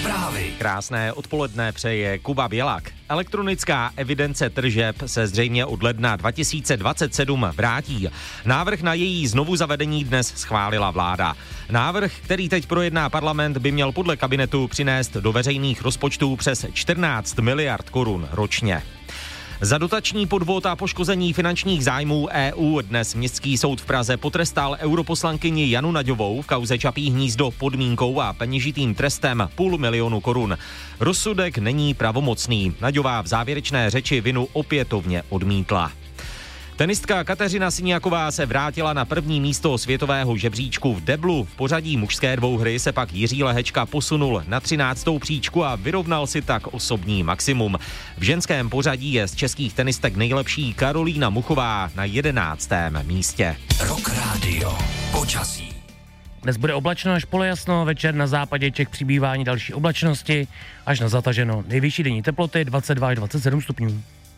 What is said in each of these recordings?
Zprávy. Krásné odpoledne přeje Kuba Bělak. Elektronická evidence tržeb se zřejmě od ledna 2027 vrátí. Návrh na její znovu zavedení dnes schválila vláda. Návrh, který teď projedná parlament, by měl podle kabinetu přinést do veřejných rozpočtů přes 14 miliard korun ročně. Za dotační podvod a poškození finančních zájmů EU dnes Městský soud v Praze potrestal europoslankyni Janu Naďovou v kauze Čapí hnízdo podmínkou a peněžitým trestem 500 000 korun. Rozsudek není pravomocný. Naďová v závěrečné řeči vinu opětovně odmítla. Tenistka Kateřina Siniaková se vrátila na první místo světového žebříčku v deblu. V pořadí mužské dvouhry se pak Jiří Lehečka posunul na 13. příčku a vyrovnal si tak osobní maximum. V ženském pořadí je z českých tenistek nejlepší Karolína Muchová na 11. místě. Rock Radio. Počasí. Dnes bude oblačno až polojasno, večer na západě Čech přibývání další oblačnosti až na zataženo. Nejvyšší denní teploty 22 až 27 stupňů.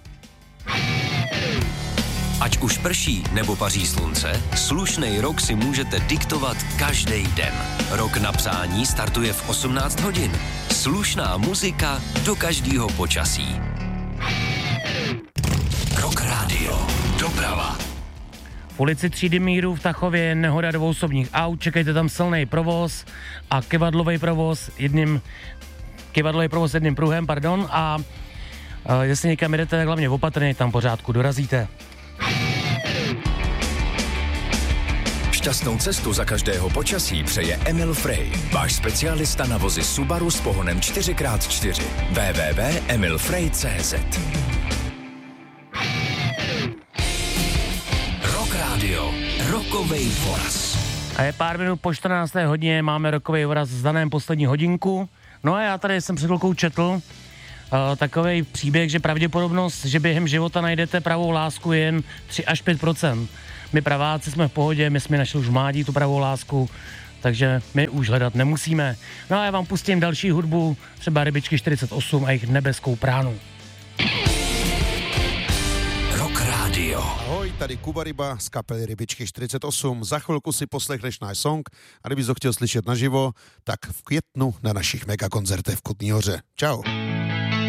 Ať už prší nebo paří slunce, slušnej rok si můžete diktovat každý den. Rok na psání startuje v 18 hodin. Slušná muzika do každého počasí. Rock Radio. Doprava. V ulici Třídy míru v Tachově je nehoda 2 osobních aut, čekejte tam silný provoz a kivadlový provoz jedním pruhem, a jestli někam jdete, tak hlavně opatrně, tam pořádku dorazíte. Šťastnou cestu za každého počasí přeje Emil Frey, váš specialista na vozy Subaru s pohonem 4x4. www.emilfrey.cz. Rock Radio. Rokovej voraz. A je pár minut po 14. hodině, máme rokovej voraz s Danem poslední hodinku. No a já tady jsem před chvilkou četl takovej příběh, že pravděpodobnost, že během života najdete pravou lásku, je jen 3 až 5%. My praváci jsme v pohodě, my jsme našli už v mládí tu pravou lásku, takže my už hledat nemusíme. No a já vám pustím další hudbu, třeba Rybičky 48 a jejich Nebeskou pránu. Rock Radio. Ahoj, tady Kuba Ryba z kapely Rybičky 48. Za chvilku si poslechneš náš song a kdybys ho chtěl slyšet naživo, tak v květnu na našich megakoncertech v Kutní Hoře. Čau.